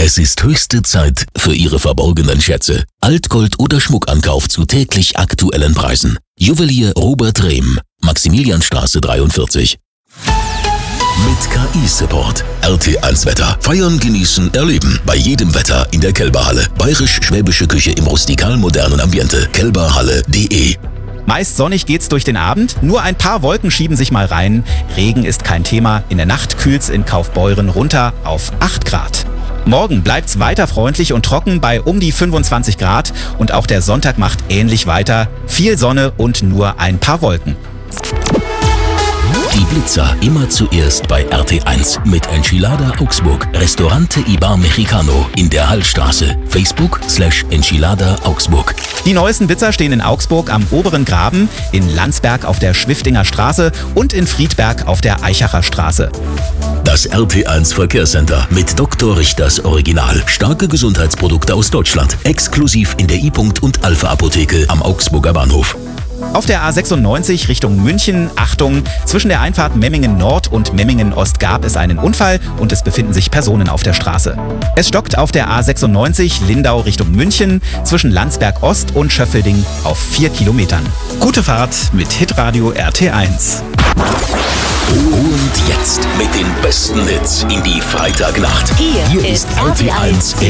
Es ist höchste Zeit für Ihre verborgenen Schätze. Altgold oder Schmuckankauf zu täglich aktuellen Preisen. Juwelier Robert Rehm, Maximilianstraße 43. Mit KI-Support. RT1 Wetter. Feiern, genießen, erleben. Bei jedem Wetter in der Kälberhalle. Bayerisch-schwäbische Küche im rustikal-modernen Ambiente. Kälberhalle.de. Meist sonnig geht's durch den Abend, nur ein paar Wolken schieben sich mal rein. Regen ist kein Thema, in der Nacht kühlt's in Kaufbeuren runter auf 8 Grad. Morgen bleibt's weiter freundlich und trocken bei um die 25 Grad und auch der Sonntag macht ähnlich weiter. Viel Sonne und nur ein paar Wolken. Die Blitzer immer zuerst bei RT1 mit Enchilada Augsburg. Restaurante Ibar Mexicano in der Hallstraße. Facebook/Enchilada Augsburg. Die neuesten Blitzer stehen in Augsburg am Oberen Graben, in Landsberg auf der Schwiftinger Straße und in Friedberg auf der Eichacher Straße. Das RT1 Verkehrscenter mit Dr. Richters Original. Starke Gesundheitsprodukte aus Deutschland. Exklusiv in der I-Punkt und Alpha Apotheke am Augsburger Bahnhof. Auf der A96 Richtung München, Achtung, zwischen der Einfahrt Memmingen Nord und Memmingen Ost gab es einen Unfall und es befinden sich Personen auf der Straße. Es stockt auf der A96 Lindau Richtung München zwischen Landsberg Ost und Schöffelding auf 4 Kilometern. Gute Fahrt mit Hitradio RT1. Und jetzt mit den besten Hits in die Freitagnacht. Hier ist RT1